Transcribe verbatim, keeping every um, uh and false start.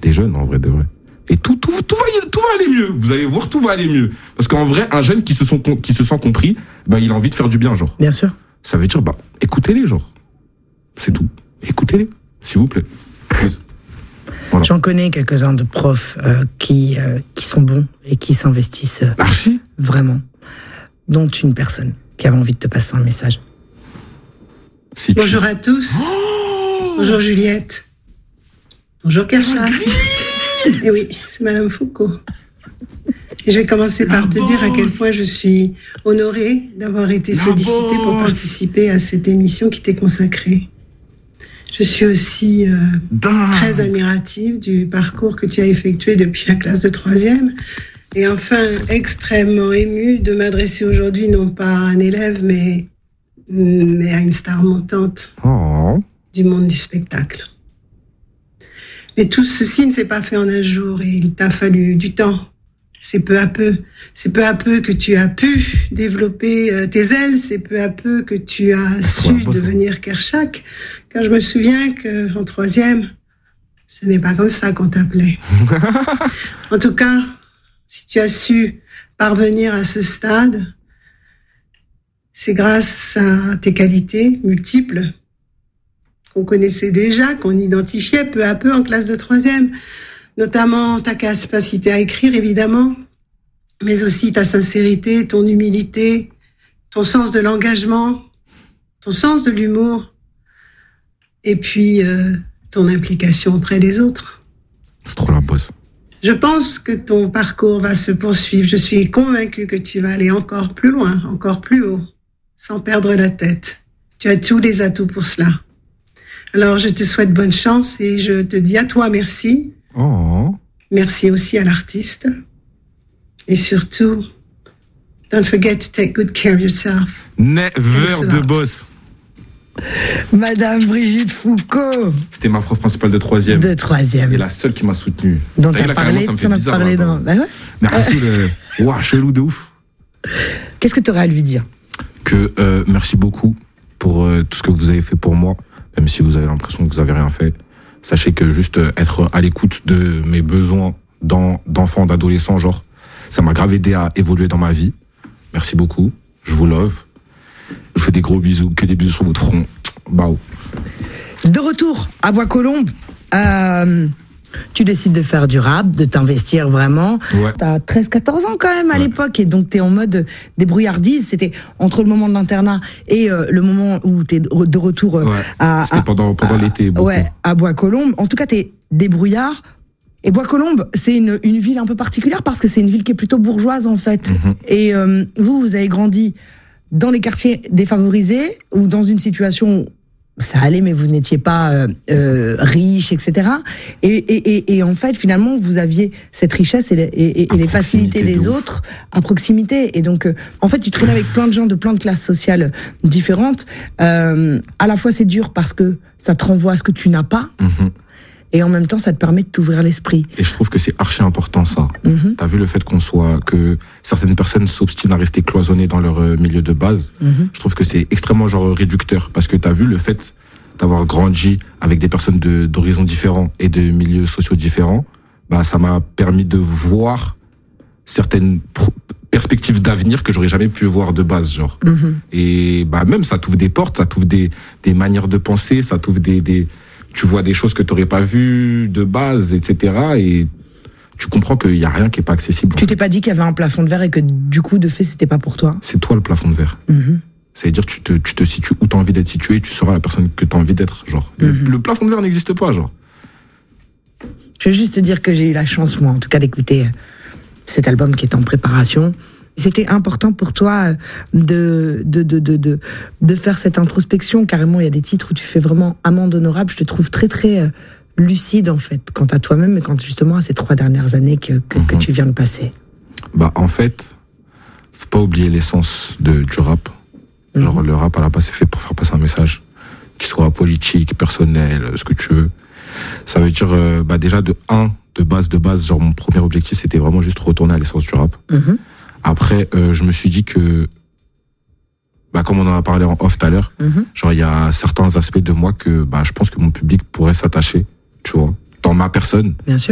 des jeunes, en vrai de vrai. Et tout, tout, tout, va, tout va aller mieux. Vous allez voir, tout va aller mieux. Parce qu'en vrai, un jeune qui se, sont, qui se sent compris, bah, il a envie de faire du bien, genre. Bien sûr. Ça veut dire, bah, écoutez-les, genre. C'est tout. Écoutez-les, s'il vous plaît. Voilà. J'en connais quelques-uns de profs euh, qui, euh, qui sont bons et qui s'investissent euh, Archie vraiment. Dont une personne qui avait envie de te passer un message. Si Bonjour tu... à tous. Oh Bonjour Juliette. Bonjour Kershak. Et oui, c'est Madame Foucault. Et je vais commencer par te dire à quel point je suis honorée d'avoir été sollicitée pour participer à cette émission qui t'est consacrée. Je suis aussi euh, très admirative du parcours que tu as effectué depuis la classe de troisième. Et enfin, extrêmement émue de m'adresser aujourd'hui non pas à un élève, mais, mais à une star montante oh. du monde du spectacle. Mais tout ceci ne s'est pas fait en un jour et il t'a fallu du temps. C'est peu à peu. C'est peu à peu que tu as pu développer tes ailes. C'est peu à peu que tu as su devenir Kershak. Car je me souviens qu'en troisième, ce n'est pas comme ça qu'on t'appelait. En tout cas, si tu as su parvenir à ce stade, c'est grâce à tes qualités multiples qu'on connaissait déjà, qu'on identifiait peu à peu en classe de troisième. Notamment ta capacité à écrire, évidemment, mais aussi ta sincérité, ton humilité, ton sens de l'engagement, ton sens de l'humour, et puis euh, ton implication auprès des autres. C'est trop la bosse. Je pense que ton parcours va se poursuivre. Je suis convaincue que tu vas aller encore plus loin, encore plus haut, sans perdre la tête. Tu as tous les atouts pour cela. Alors, je te souhaite bonne chance et je te dis à toi merci. Oh. Merci aussi à l'artiste. Et surtout, don't forget to take good care of yourself. Never de boss. Madame Brigitte Foucault. C'était ma prof principale de troisième. De troisième. Et la seule qui m'a soutenu. Dont t'as parlé, ça me fait bizarre. Parlé dans... Bah ouais. Mais Rassoul, euh, ouah, chelou de ouf. Qu'est-ce que tu aurais à lui dire? Que euh, merci beaucoup pour euh, tout ce que vous avez fait pour moi, même si vous avez l'impression que vous avez rien fait. Sachez que juste être à l'écoute de mes besoins d'enfants, d'adolescents, genre, ça m'a grave aidé à évoluer dans ma vie. Merci beaucoup. Je vous love. Je vous fais des gros bisous, que des bisous sur votre front. Bao. De retour à Bois-Colombes, euh, tu décides de faire du rap, de t'investir vraiment. Ouais. T'as treize quatorze ans quand même à ouais. l'époque, et donc t'es en mode débrouillardise. C'était entre le moment de l'internat et euh, le moment où t'es de retour euh, ouais. à... C'était pendant, pendant l'été. Ouais, à Bois-Colombes. En tout cas, t'es débrouillard. Et Bois-Colombes, c'est une, une ville un peu particulière parce que c'est une ville qui est plutôt bourgeoise en fait. Mm-hmm. Et euh, vous, vous avez grandi dans les quartiers défavorisés ou dans une situation où ça allait, mais vous n'étiez pas euh, euh, riche, et cetera. Et, et, et, et en fait, finalement, vous aviez cette richesse et les, et, et les facilités des autres à proximité. Et donc, euh, en fait, tu traînais avec plein de gens de plein de classes sociales différentes. Euh, à la fois, c'est dur parce que ça te renvoie à ce que tu n'as pas. Mm-hmm. Et en même temps, ça te permet de t'ouvrir l'esprit. Et je trouve que c'est archi important, ça. Mm-hmm. T'as vu le fait qu'on soit, que certaines personnes s'obstinent à rester cloisonnées dans leur milieu de base. Mm-hmm. Je trouve que c'est extrêmement, genre, réducteur. Parce que t'as vu le fait d'avoir grandi avec des personnes de, d'horizons différents et de milieux sociaux différents, bah, ça m'a permis de voir certaines pro- perspectives d'avenir que j'aurais jamais pu voir de base, genre. Mm-hmm. Et, bah, même, ça t'ouvre des portes, ça t'ouvre des, des manières de penser, ça t'ouvre des, des, tu vois des choses que t'aurais pas vues de base, et cetera. Et tu comprends qu'il y a rien qui est pas accessible. Tu t'es pas dit qu'il y avait un plafond de verre et que du coup, de fait, c'était pas pour toi? C'est toi le plafond de verre. Mm-hmm. Ça veut dire que tu te, tu te situes où t'as envie d'être situé et tu seras la personne que t'as envie d'être, genre. Mm-hmm. Le, le plafond de verre n'existe pas, genre. Je veux juste te dire que j'ai eu la chance, moi, en tout cas, d'écouter cet album qui est en préparation. C'était important pour toi de, de, de, de, de, de faire cette introspection. Carrément, il y a des titres où tu fais vraiment amende honorable. Je te trouve très, très lucide, en fait, quant à toi-même et quant justement à ces trois dernières années que, que, mm-hmm. que tu viens de passer. Bah, en fait, faut pas oublier l'essence de, du rap. Mm-hmm. Genre, le rap, à la base, c'est fait pour faire passer un message, qu'il soit politique, personnel, ce que tu veux. Ça veut dire, euh, bah, déjà, de un, de base, de base, genre, mon premier objectif, c'était vraiment juste retourner à l'essence du rap. Mm-hmm. Après, euh, je me suis dit que, bah, comme on en a parlé en off tout à l'heure, mm-hmm. genre, il y a certains aspects de moi que, bah, je pense que mon public pourrait s'attacher, tu vois, dans ma personne. Bien sûr.